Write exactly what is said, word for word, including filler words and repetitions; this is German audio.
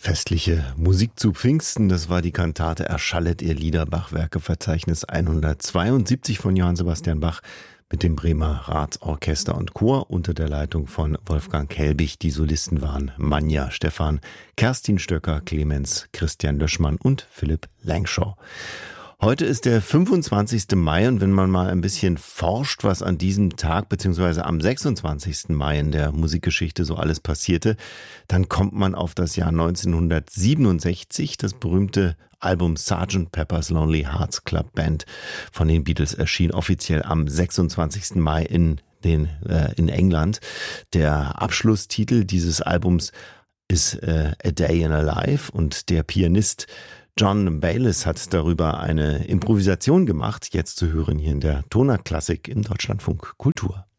Festliche Musik zu Pfingsten, das war die Kantate Erschallet ihr Lieder, Bachwerkeverzeichnis hundertzweiundsiebzig von Johann Sebastian Bach mit dem Bremer Ratsorchester und Chor unter der Leitung von Wolfgang Kelbig. Die Solisten waren Manja Stephan, Kerstin Stöcker, Clemens Christian Löschmann und Philipp Langshaw. Heute ist der fünfundzwanzigste Mai und wenn man mal ein bisschen forscht, was an diesem Tag bzw. am sechsundzwanzigsten Mai in der Musikgeschichte so alles passierte, dann kommt man auf das Jahr neunzehnhundertsiebenundsechzig. Das berühmte Album Sergeant Pepper's Lonely Hearts Club Band von den Beatles erschien offiziell am sechsundzwanzigsten Mai in, den, äh, in England. Der Abschlusstitel dieses Albums ist äh, A Day in a Life und der Pianist John Bayliss hat darüber eine Improvisation gemacht, jetzt zu hören hier in der Tonart Klassik im Deutschlandfunk Kultur.